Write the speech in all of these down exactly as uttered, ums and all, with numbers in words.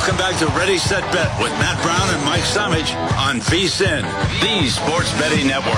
Welcome back to Ready, Set, Bet with Matt Brown and Mike Somich on V S I N, the Sports Betting Network.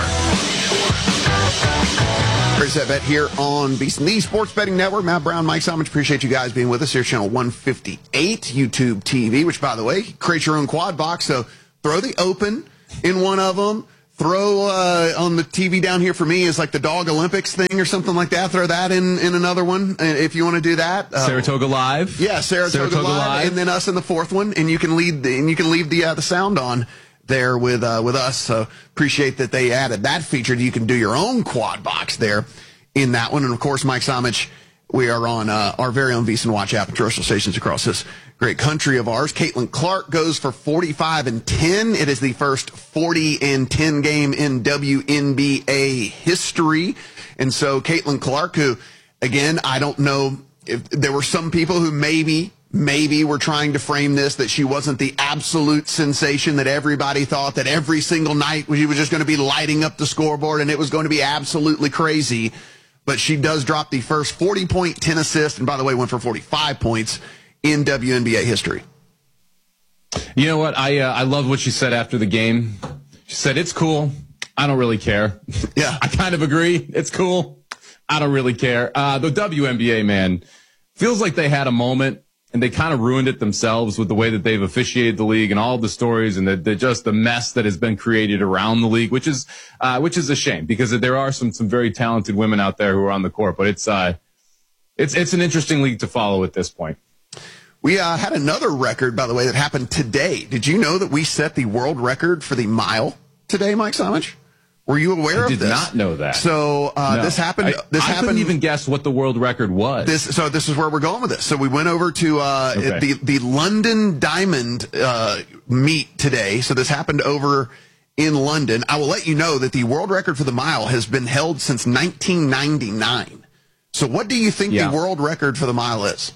Ready, Set, Bet here on V S I N, the Sports Betting Network. Matt Brown, Mike Somich, appreciate you guys being with us here. Channel one fifty-eight, YouTube T V, which, by the way, create your own quad box. So throw the open in one of them. Throw uh, on the T V down here for me is like the Dog Olympics thing or something like that. Throw that in, in another one if you want to do that. Uh, Saratoga Live. Yeah, Saratoga, Saratoga Live, Live, and then us in the fourth one, and you can lead the, and you can leave the uh, the sound on there with uh, with us. So appreciate that they added that feature. You can do your own quad box there in that one, and of course, Mike Somich, we are on uh, our very own V S I N Watch app and terrestrial stations across this great country of ours. Caitlin Clark goes for forty-five and ten. It is the first forty and ten game in W N B A history. And so Caitlin Clark, who, again, I don't know if there were some people who maybe, maybe were trying to frame this, that she wasn't the absolute sensation that everybody thought, that every single night she was just going to be lighting up the scoreboard and it was going to be absolutely crazy. But she does drop the first forty point, ten assists, and by the way, went for forty-five points in W N B A history. You know what? I uh, I love what she said after the game. She said, "It's cool. I don't really care." Yeah. I kind of agree. It's cool. I don't really care. Uh, the W N B A, man, feels like they had a moment, and they kind of ruined it themselves with the way that they've officiated the league and all the stories and the, the just the mess that has been created around the league, which is uh, which is a shame because there are some some very talented women out there who are on the court, but it's uh, it's it's an interesting league to follow at this point. We uh, had another record, by the way, that happened today. Did you know that we set the world record for the mile today, Mike Somich? Were you aware I of did this? Did not know that. So uh, no. this happened. I, this I happened. couldn't even guess what the world record was. This, so this is where we're going with this. So we went over to uh, okay. the the London Diamond uh, meet today. So this happened over in London. I will let you know that the world record for the mile has been held since nineteen ninety-nine. So what do you think yeah. the world record for the mile is?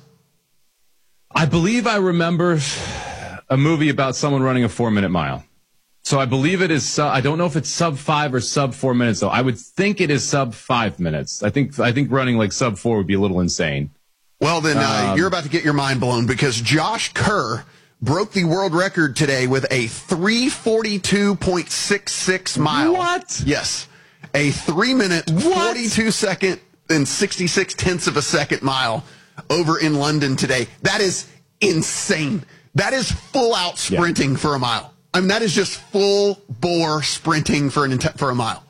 I believe I remember a movie about someone running a four-minute mile. So I believe it is, uh, I don't know if it's sub five or sub four minutes, though. I would think it is sub five minutes. I think I think running like sub four would be a little insane. Well, then uh, um, you're about to get your mind blown because Josh Kerr broke the world record today with a three forty-two point six six mile. What? Yes. A three-minute, forty-two second, and sixty-six tenths of a second mile over in London today. That is insane. That is full-out sprinting yeah. for a mile. I mean, that is just full-bore sprinting for an for a mile.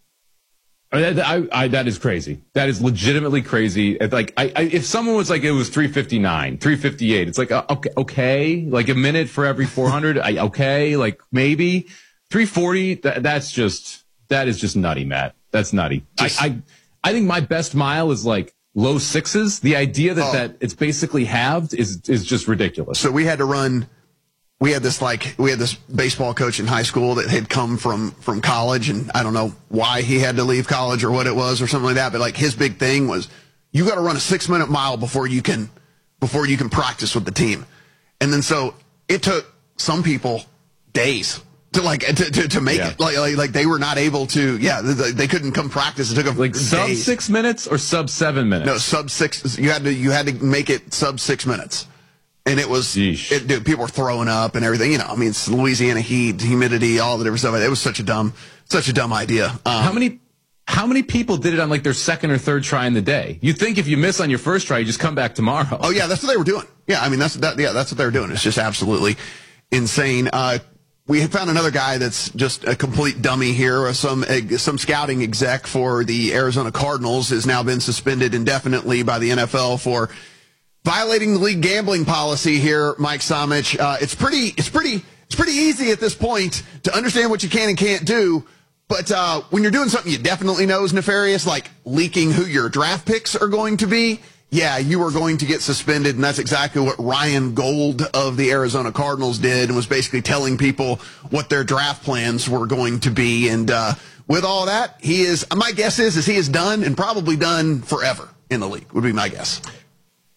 I, I, I, that is crazy. That is legitimately crazy. Like, I, I, if someone was like, it was three fifty-nine, three fifty-eight, it's like, uh, okay, okay, like a minute for every four hundred, I, okay, like maybe three forty. That, that's just, that is just nutty, Matt. That's nutty. Just, I, I, I think my best mile is like low sixes. The idea that, oh. that it's basically halved is, is just ridiculous. So we had to run. We had this like we had this baseball coach in high school that had come from from college, and I don't know why he had to leave college or what it was or something like that. But like his big thing was, you got to run a six minute mile before you can before you can practice with the team. And then so it took some people days to like to to, to make yeah. it. Like, like like they were not able to. Yeah, they, they couldn't come practice. It took them like days. sub six minutes or sub seven minutes. No, sub six. You had to you had to make it sub six minutes. And it was, it, dude, people were throwing up and everything. You know, I mean, it's Louisiana heat, humidity, all the different stuff. It was such a dumb, such a dumb idea. Um, how many, how many people did it on like their second or third try in the day? You'd think if you miss on your first try, you just come back tomorrow. Oh yeah, that's what they were doing. Yeah, I mean, that's that. Yeah, that's what they were doing. It's just absolutely insane. Uh, we found another guy that's just a complete dummy here. Some some scouting exec for the Arizona Cardinals has now been suspended indefinitely by the N F L for violating the league gambling policy here, Mike Somich. Uh, it's pretty, it's pretty, it's pretty easy at this point to understand what you can and can't do. But uh, when you're doing something you definitely know is nefarious, like leaking who your draft picks are going to be, yeah, you are going to get suspended. And that's exactly what Ryan Gold of the Arizona Cardinals did, and was basically telling people what their draft plans were going to be. And uh, with all that, he is, my guess is, is he is done and probably done forever in the league, would be my guess.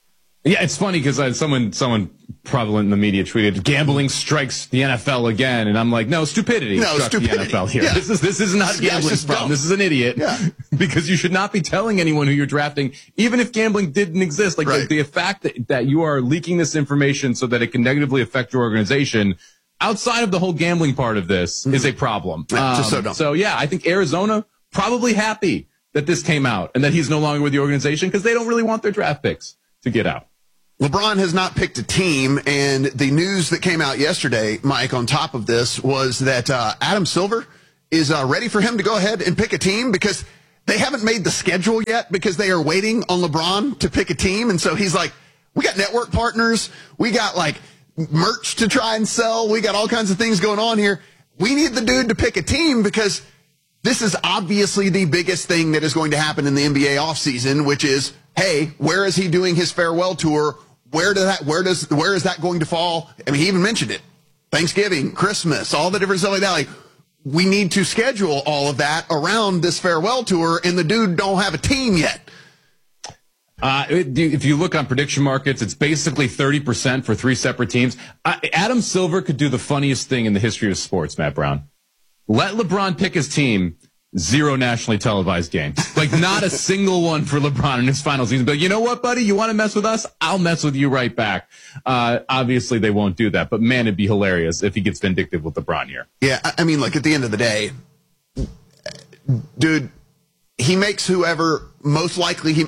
Yeah, it's funny because uh, someone someone prevalent in the media tweeted, "Gambling strikes the N F L again," and I'm like, "No, stupidity no, struck stupidity. the N F L here. Yeah. This is this is not Yeah, gambling's problem. dumb. This is an idiot." Yeah. Because you should not be telling anyone who you're drafting, even if gambling didn't exist. Like right. the, the fact that, that you are leaking this information so that it can negatively affect your organization, outside of the whole gambling part of this, mm-hmm. is a problem. Yeah, um, just so dumb. So yeah, I think Arizona probably happy that this came out and that he's no longer with the organization because they don't really want their draft picks to get out. LeBron has not picked a team, and the news that came out yesterday, Mike, on top of this, was that uh, Adam Silver is uh, ready for him to go ahead and pick a team because they haven't made the schedule yet because they are waiting on LeBron to pick a team. And so he's like, we got network partners. We got like merch to try and sell. We got all kinds of things going on here. We need the dude to pick a team because this is obviously the biggest thing that is going to happen in the N B A offseason, which is, hey, where is he doing his farewell tour? Where does that, where does, where is that going to fall? I mean, he even mentioned it. Thanksgiving, Christmas, all the different stuff like that. Like, we need to schedule all of that around this farewell tour, and the dude don't have a team yet. Uh, if you look on prediction markets, it's basically thirty percent for three separate teams. Uh, Adam Silver could do the funniest thing in the history of sports, Matt Brown. Let LeBron pick his team. Zero nationally televised games. Like, not a single one for LeBron in his final season. But you know what, buddy? You want to mess with us? I'll mess with you right back. Uh, obviously, they won't do that. But, man, it'd be hilarious if he gets vindictive with LeBron here. Yeah, I mean, like, at the end of the day, dude, he makes whoever most likely he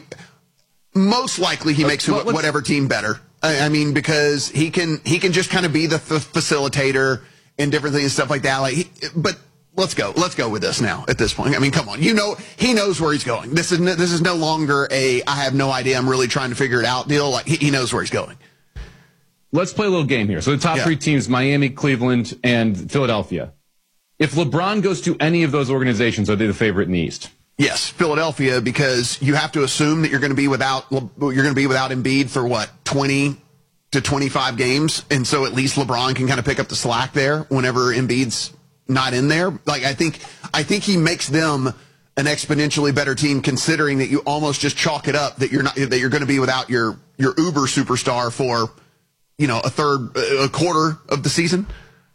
most likely he makes who, whatever team better. I, I mean, because he can he can just kind of be the f- facilitator and different things and stuff like that. Like, he, but. Let's go. Let's go with this now at this point. I mean, come on. You know, he knows where he's going. This is no, this is no longer a I have no idea, I'm really trying to figure it out deal. Like, he, he knows where he's going. Let's play a little game here. So the top yeah. three teams, Miami, Cleveland, and Philadelphia. If LeBron goes to any of those organizations, are they the favorite in the East? Yes, Philadelphia, because you have to assume that you're going to be without you're going to be without Embiid for what, twenty to twenty-five games, and so at least LeBron can kind of pick up the slack there whenever Embiid's not in there. Like, I think, I think he makes them an exponentially better team, considering that you almost just chalk it up that you're not, that you're going to be without your, your uber superstar for, you know, a third, a quarter of the season.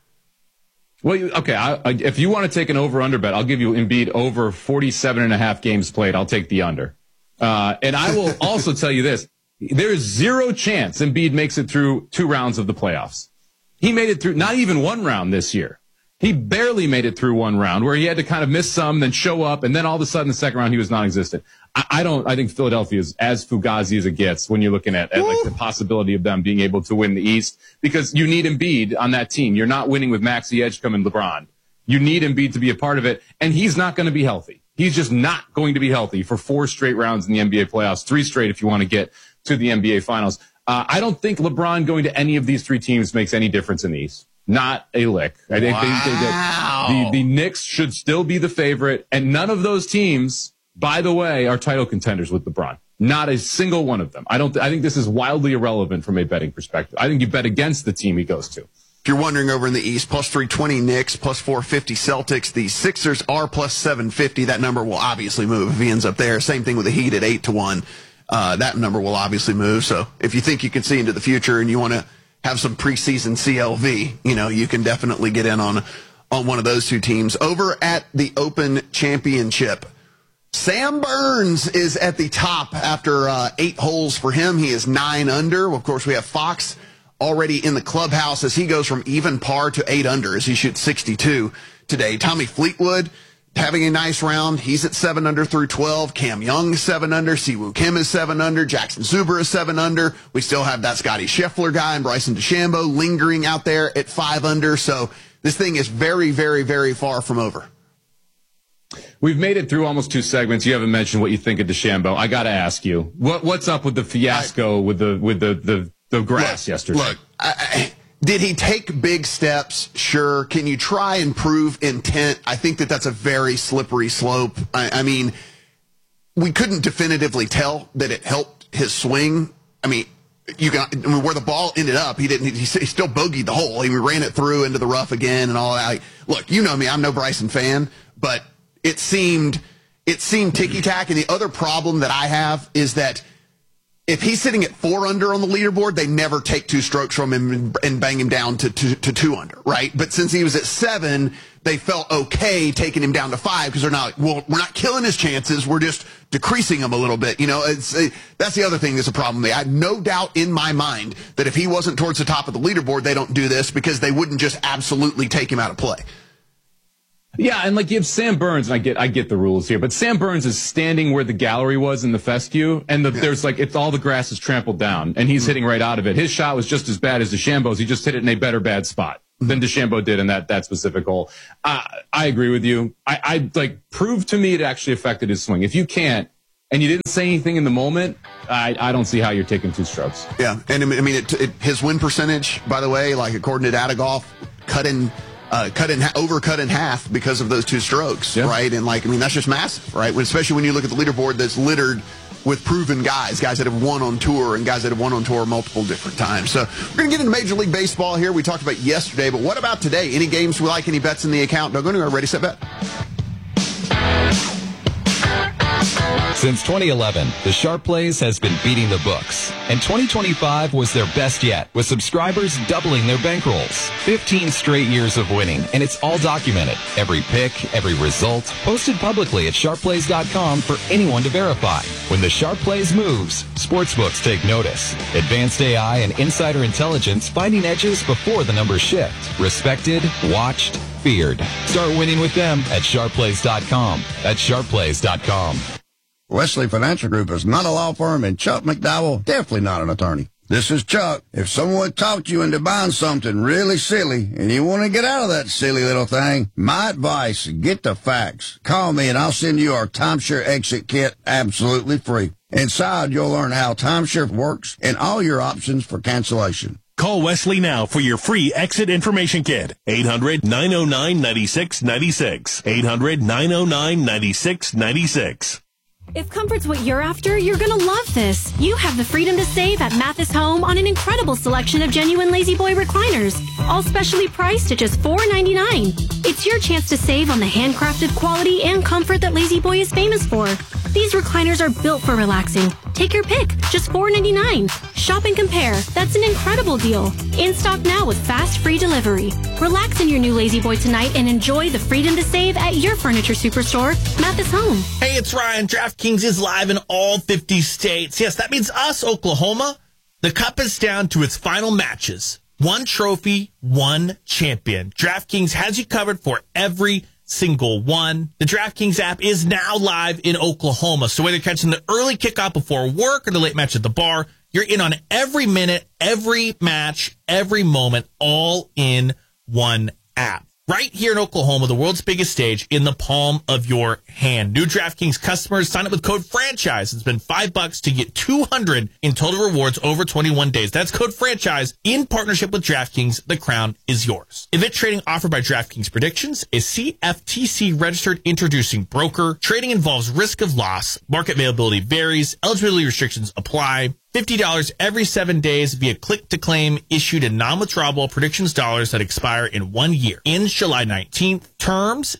Well, you, okay. I, I, if you want to take an over under bet, I'll give you Embiid over forty-seven and a half games played. I'll take the under. Uh, and I will also tell you this. There is zero chance Embiid makes it through two rounds of the playoffs. He made it through not even one round this year. He barely made it through one round where he had to kind of miss some, then show up, and then all of a sudden the second round he was non-existent. I, I don't. I think Philadelphia is as fugazi as it gets when you're looking at, at like the possibility of them being able to win the East, because you need Embiid on that team. You're not winning with Maxey Edgecombe and LeBron. You need Embiid to be a part of it, and he's not going to be healthy. He's just not going to be healthy for four straight rounds in the N B A playoffs, three straight if you want to get to the N B A Finals. Uh, I don't think LeBron going to any of these three teams makes any difference in the East. Not a lick. I think wow. they, they, they, the, the Knicks should still be the favorite, and none of those teams, by the way, are title contenders with LeBron. Not a single one of them. I don't. I think this is wildly irrelevant from a betting perspective. I think you bet against the team he goes to. If you're wondering, over in the East, plus three twenty Knicks, plus four fifty Celtics. The Sixers are plus seven fifty. That number will obviously move if he ends up there. Same thing with the Heat at eight to one. Uh, that number will obviously move. So if you think you can see into the future and you want to have some preseason C L V, you know, you can definitely get in on on one of those two teams. Over at the Open Championship, Sam Burns is at the top after uh, eight holes for him. He is nine under. Well, of course, we have Fox already in the clubhouse as he goes from even par to eight under as he shoots sixty-two today. Tommy Fleetwood having a nice round. He's at seven under through twelve. Cam Young is seven under. Siwoo Kim is seven under. Jackson Zuber is seven under. We still have that Scotty Scheffler guy and Bryson DeChambeau lingering out there at five under. So this thing is very, very, very far from over. We've made it through almost two segments. You haven't mentioned what you think of DeChambeau. I got to ask you, what what's up with the fiasco I, with the with the the, the grass look, yesterday? Look, I, I, did he take big steps? Sure. Can you try and prove intent? I think that that's a very slippery slope. I, I mean, we couldn't definitively tell that it helped his swing. I mean, you can, I mean, where the ball ended up, he didn't. He, he still bogeyed the hole. He ran it through into the rough again and all that. Like, look, you know me. I'm no Bryson fan, but it seemed it seemed ticky tack. And the other problem that I have is that if he's sitting at four under on the leaderboard, they never take two strokes from him and, and bang him down to, to, to two under, right? But since he was at seven, they felt okay taking him down to five because they're not, well, we're not killing his chances. We're just decreasing him a little bit. You know, it's, uh, that's the other thing that's a problem. I have no doubt in my mind that if he wasn't towards the top of the leaderboard, they don't do this because they wouldn't just absolutely take him out of play. Yeah, and like you have Sam Burns, and I get I get the rules here, but Sam Burns is standing where the gallery was in the fescue, and the, yeah. there's like it's all the grass is trampled down, and he's mm-hmm. hitting right out of it. His shot was just as bad as DeChambeau's. He just hit it in a better bad spot mm-hmm. than DeChambeau did in that that specific hole. Uh, I agree with you. I, I like prove to me it actually affected his swing. If you can't, and you didn't say anything in the moment, I, I don't see how you're taking two strokes. Yeah, and I mean it, it, his win percentage, by the way, like according to Data Golf, cut in. Uh, cut in, overcut in half because of those two strokes, yeah. right? And like, I mean, that's just massive, right? When, especially when you look at the leaderboard that's littered with proven guys, guys that have won on tour and guys that have won on tour multiple different times. So we're going to get into Major League Baseball here. We talked about yesterday, but what about today? Any games we like, any bets in the account? Don't go anywhere. Ready, set, bet. Since twenty eleven, the Sharp Plays has been beating the books, and twenty twenty-five was their best yet, with subscribers doubling their bankrolls. fifteen straight years of winning, and it's all documented. Every pick, every result, posted publicly at sharp plays dot com for anyone to verify. When the Sharp Plays moves, sportsbooks take notice. Advanced A I and insider intelligence finding edges before the numbers shift. Respected, watched, feared. Start winning with them at sharp plays dot com. That's sharp plays dot com. Wesley Financial Group is not a law firm, and Chuck McDowell definitely not an attorney. This is Chuck. If someone talked you into buying something really silly and you want to get out of that silly little thing, my advice, get the facts. Call me and I'll send you our timeshare exit kit absolutely free. Inside, you'll learn how timeshare works and all your options for cancellation. Call Wesley now for your free exit information kit. eight hundred, nine oh nine, nine six nine six. eight hundred, nine oh nine, nine six nine six. If comfort's what you're after, you're gonna love this. You have the freedom to save at Mathis Home on an incredible selection of genuine Lazy Boy recliners, all specially priced at just four ninety-nine. It's your chance to save on the handcrafted quality and comfort that Lazy Boy is famous for. These recliners are built for relaxing. Take your pick, just four ninety-nine. Shop and compare. That's an incredible deal. In stock now with fast free delivery. Relax in your new Lazy Boy tonight and enjoy the freedom to save at your furniture superstore, Mathis Home. Hey, it's Ryan. DraftKings is live in all fifty states. Yes, that means us, Oklahoma. The cup is down to its final matches. One trophy, one champion. DraftKings has you covered for every single one. The DraftKings app is now live in Oklahoma. So whether you're catching the early kickoff before work or the late match at the bar, you're in on every minute, every match, every moment, all in one app. Right here in Oklahoma, the world's biggest stage in the palm of your hand. New DraftKings customers sign up with code FRANCHISE and spend five bucks to get two hundred in total rewards over twenty-one days. That's code FRANCHISE in partnership with DraftKings. The crown is yours. Event trading offered by DraftKings Predictions is C F T C registered introducing broker. Trading involves risk of loss. Market availability varies. Eligibility restrictions apply. fifty dollars every seven days via click-to-claim issued in non-withdrawable predictions dollars that expire in one year. Ends July nineteenth. Terms,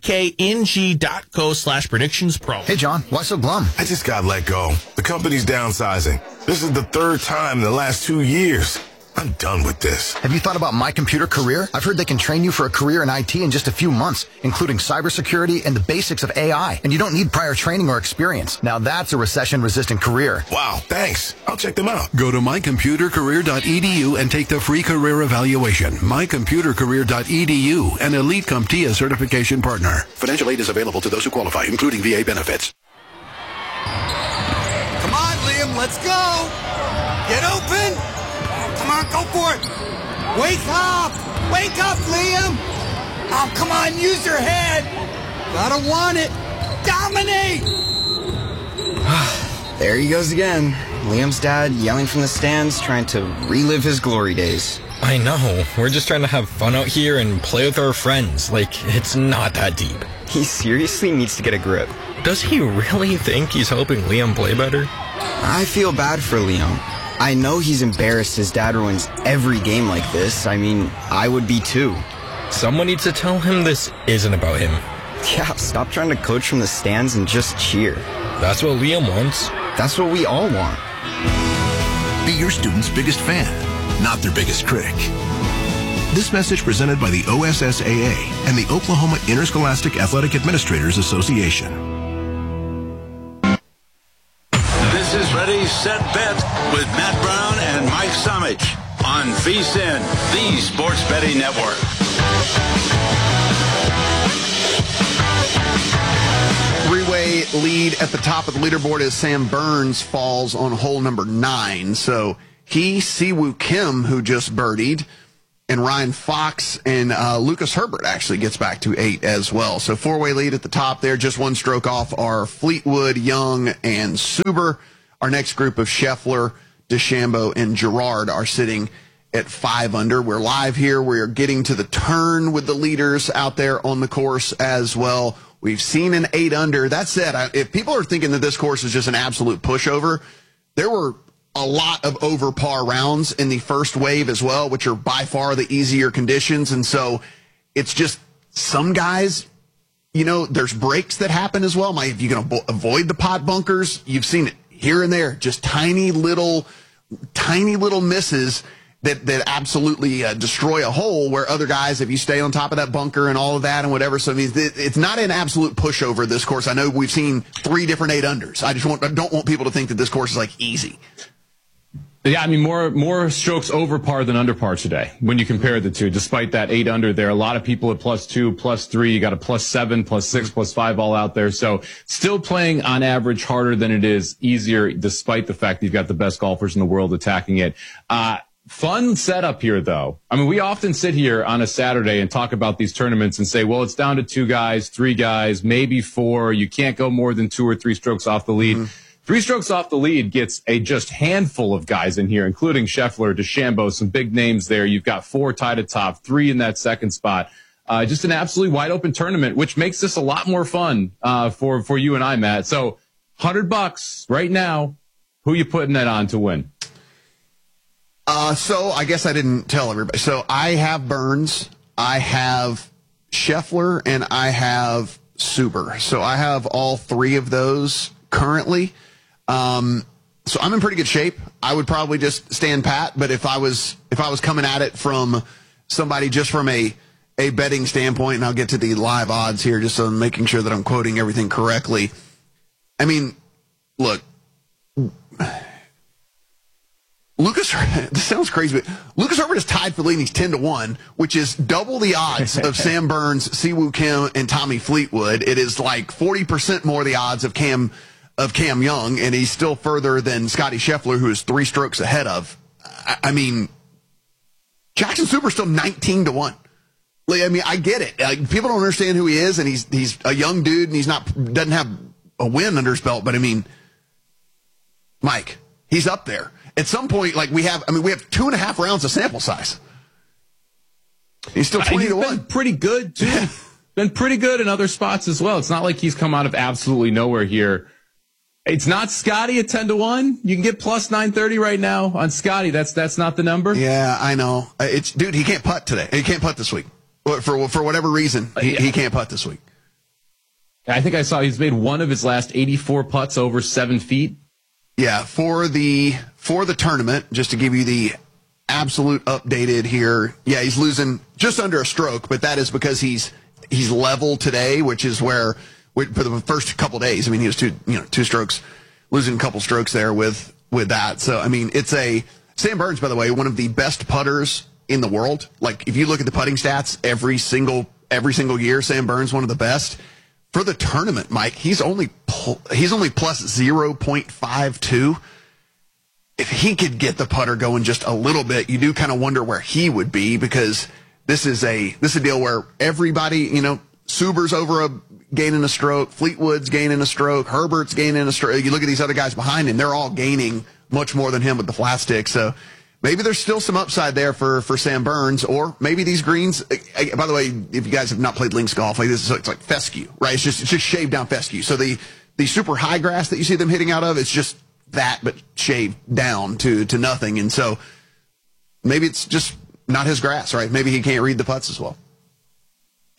dkng.co slash predictions pro. Hey, John, why so glum? I just got let go. The company's downsizing. This is the third time in the last two years. I'm done with this. Have you thought about My Computer Career? I've heard they can train you for a career in I T in just a few months, including cybersecurity and the basics of A I. And you don't need prior training or experience. Now that's a recession-resistant career. Wow, thanks. I'll check them out. Go to my computer career dot e d u and take the free career evaluation. my computer career dot e d u, an Elite CompTIA certification partner. Financial aid is available to those who qualify, including V A benefits. Come on, Liam, let's go. Get open. Come on, go for it. Wake up. Wake up, Liam. Oh, come on, use your head. Gotta want it. Dominate. There he goes again. Liam's dad yelling from the stands, trying to relive his glory days. I know. We're just trying to have fun out here and play with our friends. Like, it's not that deep. He seriously needs to get a grip. Does he really think he's helping Liam play better? I feel bad for Liam. I know he's embarrassed his dad ruins every game like this. I mean, I would be too. Someone needs to tell him this isn't about him. Yeah, stop trying to coach from the stands and just cheer. That's what Liam wants. That's what we all want. Be your student's biggest fan, not their biggest critic. This message presented by the O S S A A and the Oklahoma Interscholastic Athletic Administrators Association. This is Ready, Set, Bet with Matt Brown and Mike Somich on VSiN, the Sports Betting Network. Three-way lead at the top of the leaderboard as Sam Burns falls on hole number nine. So he, Siwoo Kim, who just birdied, and Ryan Fox and uh, Lucas Herbert actually gets back to eight as well. So four-way lead at the top there. Just one stroke off are Fleetwood, Young, and Suber. Our next group of Scheffler, DeChambeau, and Gerard are sitting at five under. We're live here. We're getting to the turn with the leaders out there on the course as well. We've seen an eight under. That said, I, if people are thinking that this course is just an absolute pushover, there were a lot of over par rounds in the first wave as well, which are by far the easier conditions. And so it's just some guys, you know, there's breaks that happen as well. If you can avo- avoid the pot bunkers, you've seen it here and there, just tiny little, tiny little misses that, that absolutely uh, destroy a hole, where other guys, if you stay on top of that bunker and all of that and whatever. So I mean, it, it's not an absolute pushover, this course. I know we've seen three different eight unders. I just want, I don't want people to think that this course is like easy. Yeah, I mean, more more strokes over par than under par today when you compare the two. Despite that eight under there, a lot of people at plus two, plus three. You got a plus seven, plus six, plus five all out there. So still playing on average harder than it is easier, despite the fact that you've got the best golfers in the world attacking it. Uh, fun setup here, though. I mean, we often sit here on a Saturday and talk about these tournaments and say, well, it's down to two guys, three guys, maybe four. You can't go more than two or three strokes off the lead. Mm-hmm. Three strokes off the lead gets a just handful of guys in here, including Scheffler, DeChambeau, some big names there. You've got four tied at top, three in that second spot. Uh, just an absolutely wide open tournament, which makes this a lot more fun uh, for for you and I, Matt. So, hundred bucks right now. Who you putting that on to win? Uh, so I guess I didn't tell everybody. So I have Burns, I have Scheffler, and I have Suber. So I have all three of those currently. Um, so I'm in pretty good shape. I would probably just stand pat, but if I was if I was coming at it from somebody just from a a betting standpoint, and I'll get to the live odds here just so I'm making sure that I'm quoting everything correctly. I mean, look, Lucas, this sounds crazy, but Lucas Herbert is tied for leading. He's ten to one, which is double the odds of Sam Burns, Siwoo Kim, and Tommy Fleetwood. It is like forty percent more the odds of Cam of Cam Young, and he's still further than Scotty Scheffler, who is three strokes ahead of. I, I mean, Jackson Suber's still nineteen to one. Like, I mean, I get it. Like, people don't understand who he is, and he's he's a young dude, and he's not doesn't have a win under his belt. But I mean, Mike, he's up there. At some point, like we have, I mean, we have two and a half rounds of sample size. He's still twenty to one. Been pretty good too. Been pretty good in other spots as well. It's not like he's come out of absolutely nowhere here. It's not Scotty at ten to one. You can get plus nine thirty right now on Scotty. That's that's not the number. Yeah, I know. It's dude. He can't putt today. He can't putt this week for for whatever reason. He, he can't putt this week. I think I saw he's made one of his last eighty-four putts over seven feet. Yeah, for the for the tournament, just to give you the absolute updated here. Yeah, he's losing just under a stroke, but that is because he's he's level today, which is where for the first couple of days. I mean, he was two you know two strokes, losing a couple strokes there with with that. So I mean, it's a Sam Burns, by the way, one of the best putters in the world. Like if you look at the putting stats every single every single year, Sam Burns one of the best. For the tournament, Mike, he's only he's only plus zero point five two. If he could get the putter going just a little bit, you do kind of wonder where he would be, because this is a this is a deal where everybody, you know, Suber's over a gaining a stroke, Fleetwood's gaining a stroke, Herbert's gaining a stroke. You look at these other guys behind him; they're all gaining much more than him with the flat stick. So maybe there's still some upside there for, for Sam Burns, or maybe these greens. By the way, if you guys have not played links golf, like this, is it's like fescue, right? It's just it's just shaved down fescue. So the the super high grass that you see them hitting out of, it's just that, but shaved down to to nothing. And so maybe it's just not his grass, right? Maybe he can't read the putts as well.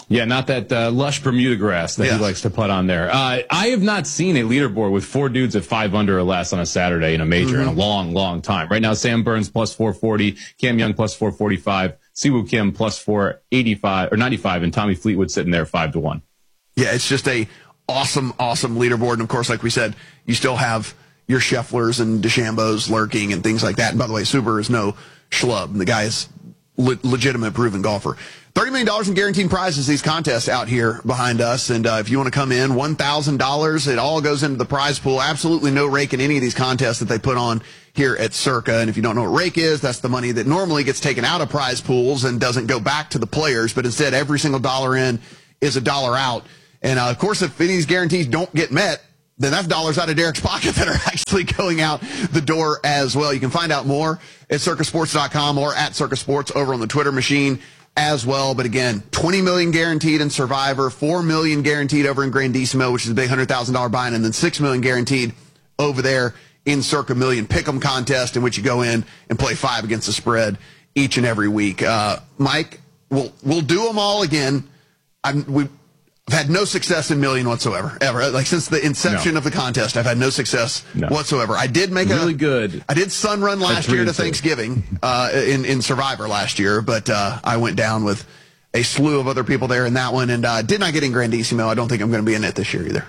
Yeah, not that uh, lush Bermuda grass that yes. he likes to put on there. Uh, I have not seen a leaderboard with four dudes at five under or less on a Saturday in a major mm-hmm. in a long, long time. Right now, Sam Burns plus four forty, Cam Young plus four forty-five, Siwoo Kim plus four eighty-five or ninety-five, and Tommy Fleetwood sitting there five to one. Yeah, it's just a awesome, awesome leaderboard. And of course, like we said, you still have your Schefflers and DeChambos lurking and things like that. And by the way, Subaru is no schlub. The guy is le- legitimate, proven golfer. thirty million dollars in guaranteed prizes, these contests out here behind us. And uh, if you want to come in, one thousand dollars, it all goes into the prize pool. Absolutely no rake in any of these contests that they put on here at Circa. And if you don't know what rake is, that's the money that normally gets taken out of prize pools and doesn't go back to the players. But instead, every single dollar in is a dollar out. And, uh, of course, if any of these guarantees don't get met, then that's dollars out of Derek's pocket that are actually going out the door as well. You can find out more at circa sports dot com or at Circa Sports over on the Twitter machine as well. But again, twenty million dollars guaranteed in Survivor, four million dollars guaranteed over in Grandissimo, which is a big one hundred thousand dollars buy-in, and then six million dollars guaranteed over there in Circa Million Pick'em contest, in which you go in and play five against the spread each and every week. Uh, Mike, we'll, we'll do them all again. I'm, we I've had no success in Million whatsoever, ever. Like, since the inception no. of the contest, I've had no success no. whatsoever. I did make really a... good. I did Sun Run last year to Thanksgiving uh, in, in Survivor last year, but uh, I went down with a slew of other people there in that one, and uh, did not get in Grandissimo. I don't think I'm going to be in it this year either.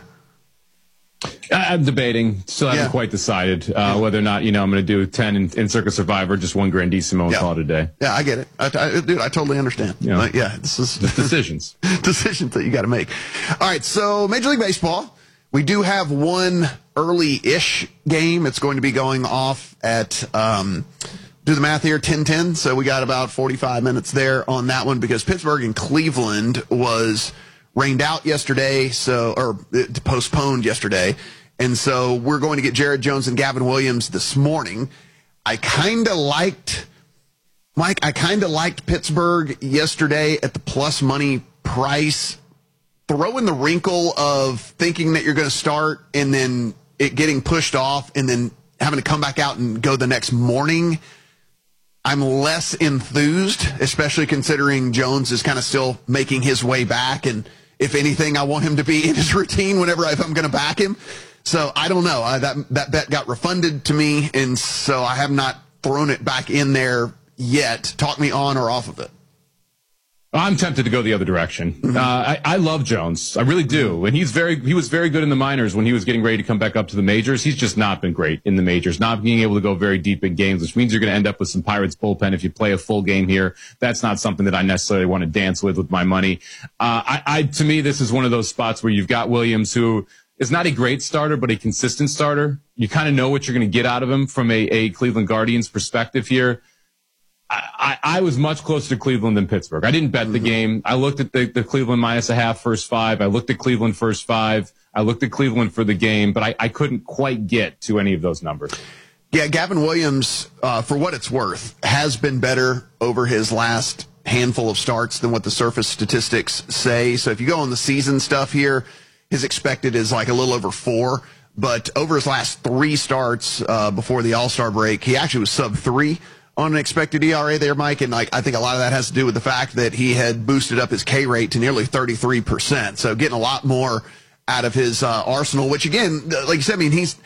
I'm debating. Still haven't Yeah. quite decided uh, whether or not, you know, I'm going to do ten in, in Circa Survivor, just one Grandissimo and Yeah. call it a day. Yeah, I get it. I, I, dude, I totally understand. Yeah. Like, yeah, this is decisions. decisions that you got to make. All right, so Major League Baseball, we do have one early-ish game. It's going to be going off at, um, do the math here, ten ten. So we got about forty-five minutes there on that one because Pittsburgh and Cleveland was rained out yesterday, so or it postponed yesterday. And so we're going to get Jared Jones and Gavin Williams this morning. I kind of liked, Mike, I kind of liked Pittsburgh yesterday at the plus money price. Throw in the wrinkle of thinking that you're going to start and then it getting pushed off and then having to come back out and go the next morning. I'm less enthused, especially considering Jones is kind of still making his way back. And if anything, I want him to be in his routine whenever I, if I'm going to back him. So I don't know. I, that that bet got refunded to me, and so I have not thrown it back in there yet. Talk me on or off of it. I'm tempted to go the other direction. Mm-hmm. Uh, I, I love Jones. I really do. And he's very, he was very good in the minors when he was getting ready to come back up to the majors. He's just not been great in the majors, not being able to go very deep in games, which means you're going to end up with some Pirates bullpen if you play a full game here. That's not something that I necessarily want to dance with with my money. Uh, I, I, to me, this is one of those spots where you've got Williams, who is not a great starter, but a consistent starter. You kind of know what you're going to get out of him from a, a Cleveland Guardians perspective here. I, I was much closer to Cleveland than Pittsburgh. I didn't bet the game. I looked at the, the Cleveland minus a half first five. I looked at Cleveland first five. I looked at Cleveland for the game, but I, I couldn't quite get to any of those numbers. Yeah, Gavin Williams, uh, for what it's worth, has been better over his last handful of starts than what the surface statistics say. So if you go on the season stuff here, his expected is like a little over four. But over his last three starts uh, before the All-Star break, he actually was sub three on an expected E R A there, Mike. And like, I think a lot of that has to do with the fact that he had boosted up his K rate to nearly thirty-three percent. So getting a lot more out of his uh, arsenal, which again, like you said, I mean, he's,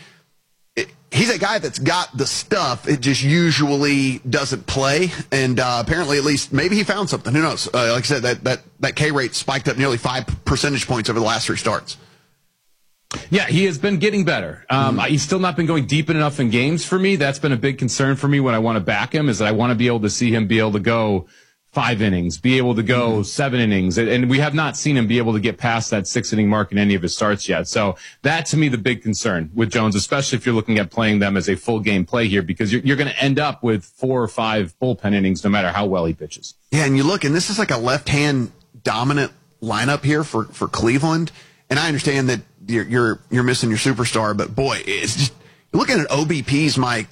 he's a guy that's got the stuff. It just usually doesn't play. And uh, apparently, at least, maybe he found something. Who knows? Uh, like I said, that, that, that K rate spiked up nearly five percentage points over the last three starts. Yeah, he has been getting better. Um, mm-hmm. He's still not been going deep enough in games for me. That's been a big concern for me when I want to back him, is that I want to be able to see him be able to go five innings, be able to go mm-hmm. seven innings. And we have not seen him be able to get past that six inning mark in any of his starts yet. So that, to me, the big concern with Jones, especially if you're looking at playing them as a full game play here, because you're, you're going to end up with four or five bullpen innings no matter how well he pitches. Yeah, and you look, and this is like a left-hand dominant lineup here for, for Cleveland. And I understand that you're, you're, you're missing your superstar, but boy, it's just, you're looking at O B Ps, Mike.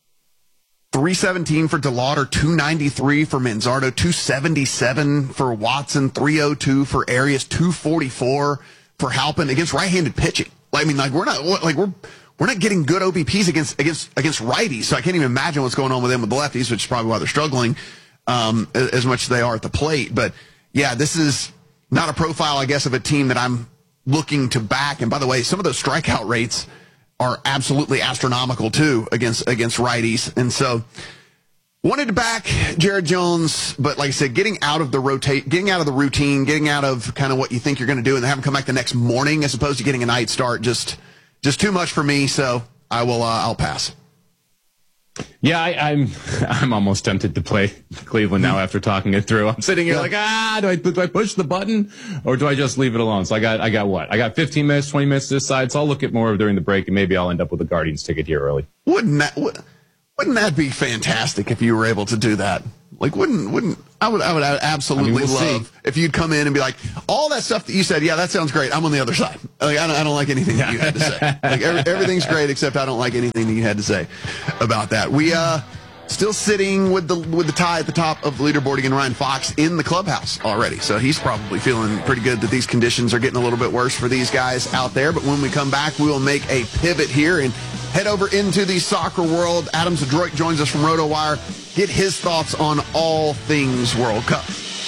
three seventeen for DeLauder, two ninety-three for Manzardo, two seventy-seven for Watson, three oh two for Arias, two forty-four for Halpin against right-handed pitching. I mean, like, we're not, like, we're, we're not getting good O B Ps against, against, against righties. So I can't even imagine what's going on with them with the lefties, which is probably why they're struggling, um, as much as they are at the plate. But yeah, this is, not a profile, I guess, of a team that I'm looking to back. And by the way, some of those strikeout rates are absolutely astronomical too against against righties. And so wanted to back Jared Jones, but like I said, getting out of the rotate, getting out of the routine, getting out of kind of what you think you're going to do, and have him come back the next morning as opposed to getting a night start, just just too much for me. So I will, uh, I'll pass. Yeah, I, I'm I'm almost tempted to play Cleveland now after talking it through. I'm sitting here yeah. like, ah, do I do I push the button or do I just leave it alone? So I got I got what? I got fifteen minutes, twenty minutes to decide. So I'll look at more during the break, and maybe I'll end up with a Guardians ticket here early. Wouldn't that wouldn't that be fantastic if you were able to do that? Like, wouldn't wouldn't I would I would absolutely I mean, we'll love see. if you'd come in and be like, all that stuff that you said, yeah, that sounds great. I'm on the other side. Like, I don't I don't like anything that you had to say. Like every, everything's great except I don't like anything that you had to say about that. We uh. Still sitting with the with the tie at the top of the leaderboard again, Ryan Fox in the clubhouse already. So he's probably feeling pretty good that these conditions are getting a little bit worse for these guys out there. But when we come back, we will make a pivot here and head over into the soccer world. Adam Zadroik joins us from RotoWire. Get his thoughts on all things World Cup.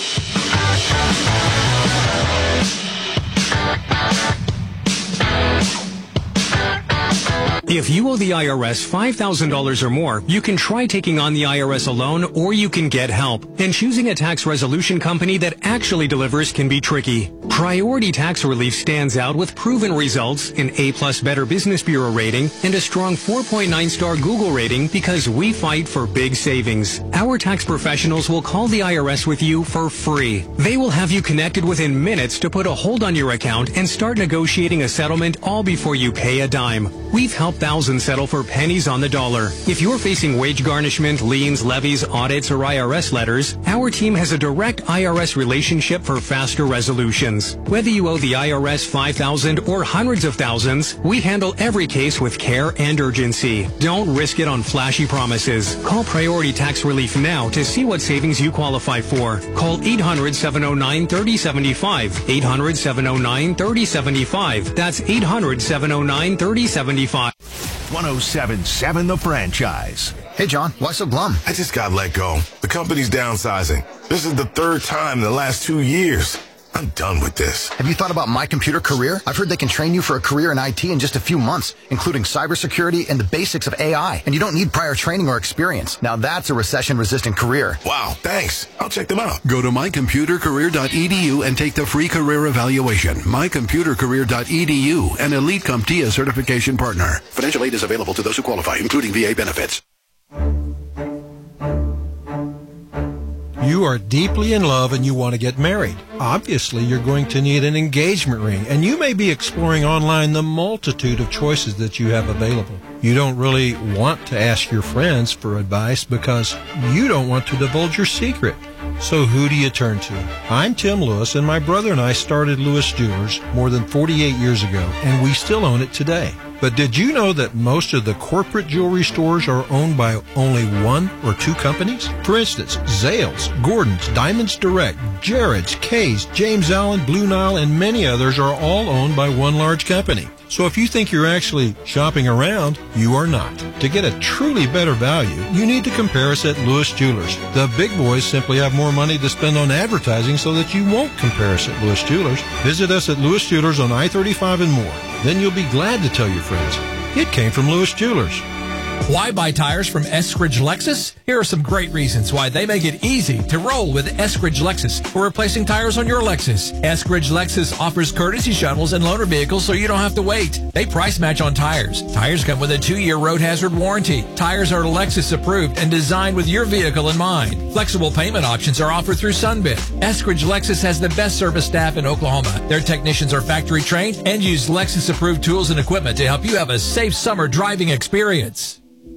If you owe the I R S five thousand dollars or more, you can try taking on the I R S alone, or you can get help. And choosing a tax resolution company that actually delivers can be tricky. Priority Tax Relief stands out with proven results, an A-plus Better Business Bureau rating, and a strong four point nine star Google rating because we fight for big savings. Our tax professionals will call the I R S with you for free. They will have you connected within minutes to put a hold on your account and start negotiating a settlement all before you pay a dime. We've helped thousands settle for pennies on the dollar. If you're facing wage garnishment, liens, levies, audits, or I R S letters, our team has a direct I R S relationship for faster resolutions. Whether you owe the I R S five thousand dollars or hundreds of thousands, we handle every case with care and urgency. Don't risk it on flashy promises. Call Priority Tax Relief now to see what savings you qualify for. Call eight hundred, seven oh nine, three oh seven five. eight hundred, seven oh nine, three oh seven five. That's eight hundred, seven oh nine, three oh seven five. one oh seven point seven The Franchise. Hey, John, why so glum? I just got let go. The company's downsizing. This is the third time in the last two years. I'm done with this. Have you thought about My Computer Career? I've heard they can train you for a career in I T in just a few months, including cybersecurity and the basics of A I. And you don't need prior training or experience. Now that's a recession-resistant career. Wow, thanks. I'll check them out. Go to my computer career dot e d u and take the free career evaluation. my computer career dot e d u, an Elite CompTIA certification partner. Financial aid is available to those who qualify, including V A benefits. You are deeply in love and you want to get married. Obviously, you're going to need an engagement ring, and you may be exploring online the multitude of choices that you have available. You don't really want to ask your friends for advice because you don't want to divulge your secret. So who do you turn to? I'm Tim Lewis, and my brother and I started Lewis Jewelers more than forty-eight years ago, and we still own it today. But did you know that most of the corporate jewelry stores are owned by only one or two companies? For instance, Zales, Gordon's, Diamonds Direct, Jared's, Kay's, James Allen, Blue Nile, and many others are all owned by one large company. So if you think you're actually shopping around, you are not. To get a truly better value, you need to compare us at Lewis Jewelers. The big boys simply have more money to spend on advertising so that you won't compare us at Lewis Jewelers. Visit us at Lewis Jewelers on I thirty-five and more. Then you'll be glad to tell your friends it came from Lewis Jewelers. Why buy tires from Eskridge Lexus? Here are some great reasons why they make it easy to roll with Eskridge Lexus for replacing tires on your Lexus. Eskridge Lexus offers courtesy shuttles and loaner vehicles so you don't have to wait. They price match on tires. Tires come with a two-year road hazard warranty. Tires are Lexus approved and designed with your vehicle in mind. Flexible payment options are offered through Sunbit. Eskridge Lexus has the best service staff in Oklahoma. Their technicians are factory trained and use Lexus approved tools and equipment to help you have a safe summer driving experience.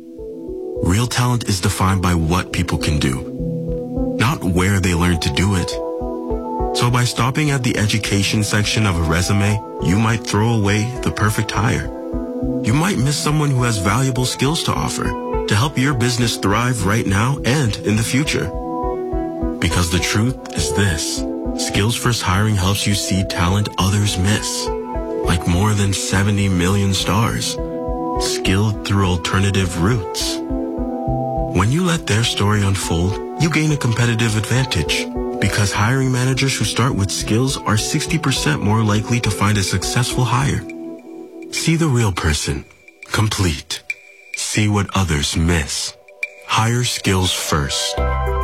Real talent is defined by what people can do, not where they learn to do it. So by stopping at the education section of a resume, you might throw away the perfect hire. You might miss someone who has valuable skills to offer to help your business thrive right now and in the future. Because the truth is this, Skills First Hiring helps you see talent others miss, like more than seventy million stars, skilled through alternative routes. When you let their story unfold, you gain a competitive advantage Because hiring managers who start with skills are sixty percent more likely to find a successful hire. See the real person. Complete. See what others miss. Hire skills first.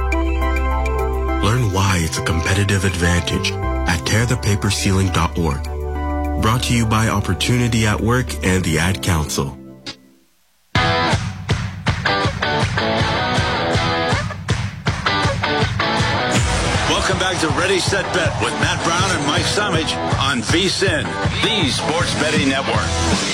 Learn why it's a competitive advantage at tear the paper ceiling dot org. Brought to you by Opportunity at Work and the Ad Council. Welcome back to Ready, Set, Bet with Matt Brown and Mike Summage on V S I N, the Sports Betting Network.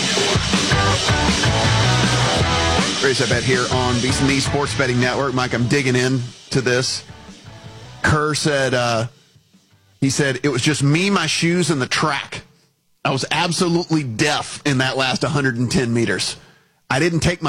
Ready, Set, Bet here on V S I N, the Sports Betting Network. Mike, I'm digging in to this. Kerr said, uh, he said, it was just me, my shoes, and the track. I was absolutely deaf in that last one hundred ten meters. I didn't take my